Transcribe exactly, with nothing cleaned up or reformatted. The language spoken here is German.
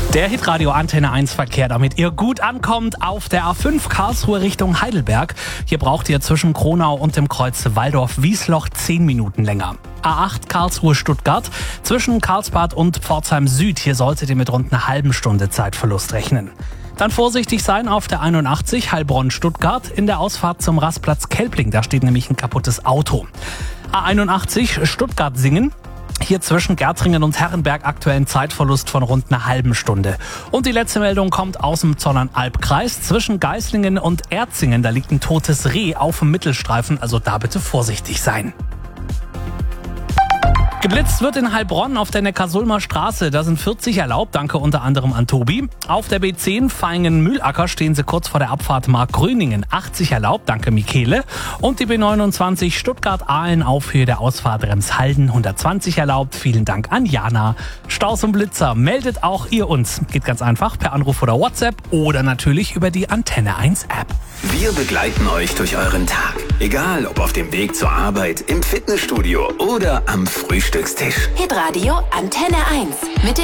Der Hitradio Antenne eins Verkehr, damit ihr gut ankommt auf der A fünf Karlsruhe Richtung Heidelberg. Hier braucht ihr zwischen Kronau und dem Kreuz Waldorf-Wiesloch zehn Minuten länger. A acht Karlsruhe Stuttgart zwischen Karlsbad und Pforzheim Süd. Hier solltet ihr mit rund einer halben Stunde Zeitverlust rechnen. Dann vorsichtig sein auf der einundachtzig Heilbronn-Stuttgart in der Ausfahrt zum Rastplatz Kelpling. Da steht nämlich ein kaputtes Auto. A einundachtzig Stuttgart-Singen. Hier zwischen Gärtringen und Herrenberg aktuellen Zeitverlust von rund einer halben Stunde. Und die letzte Meldung kommt aus dem Zollernalbkreis. Zwischen Geislingen und Erzingen, da liegt ein totes Reh auf dem Mittelstreifen. Also da bitte vorsichtig sein. Geblitzt wird in Heilbronn auf der Neckarsulmer Straße. Da sind vierzig erlaubt, danke unter anderem an Tobi. Auf der B zehn Vaihingen-Mühlacker stehen sie kurz vor der Abfahrt Markgröningen. achtzig erlaubt, danke Michele. Und die B neunundzwanzig Stuttgart-Aalen auf Höhe der Ausfahrt Remshalden. hundertzwanzig erlaubt, vielen Dank an Jana. Staus und Blitzer, meldet auch ihr uns. Geht ganz einfach per Anruf oder WhatsApp oder natürlich über die Antenne eins App. Wir begleiten euch durch euren Tag. Egal, ob auf dem Weg zur Arbeit, im Fitnessstudio oder am Frühstückstisch. Hitradio Antenne eins. Mit